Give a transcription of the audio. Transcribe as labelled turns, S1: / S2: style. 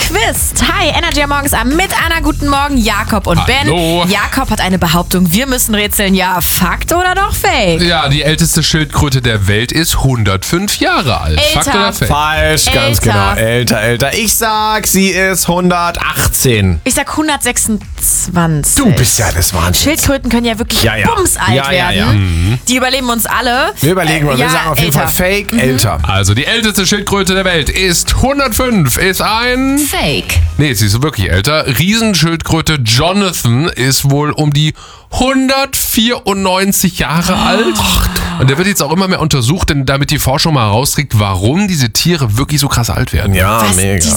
S1: gequizt. Hi, Energy am Morgens mit einer guten Morgen, Jakob und
S2: Hallo.
S1: Ben. Jakob hat eine Behauptung, wir müssen rätseln. Ja, Fakt oder doch Fake?
S2: Ja, die älteste Schildkröte der Welt ist 105 Jahre alt.
S1: Älter.
S2: Fakt oder Fake?
S3: Falsch, ganz
S1: Älter.
S3: genau. Älter. Ich sag, sie ist 118.
S1: Ich sag 126.
S3: Du bist ja das Wahnsinn.
S1: Schildkröten können ja wirklich
S3: Ja.
S1: bumsalt
S3: Ja.
S1: werden. Die überleben uns alle.
S3: Wir überlegen mal, wir sagen auf jeden
S1: älter.
S3: Fall Fake, älter.
S2: Also die älteste Schildkröte der Welt ist 105, ist ein...
S1: Fake.
S2: Nee, sie ist wirklich älter. Riesenschildkröte Jonathan ist wohl um die 194 Jahre alt. Und der wird jetzt auch immer mehr untersucht, denn damit die Forschung mal herauskriegt, warum diese Tiere wirklich so krass alt werden.
S3: Ja,
S1: Was?
S3: mega.
S1: Die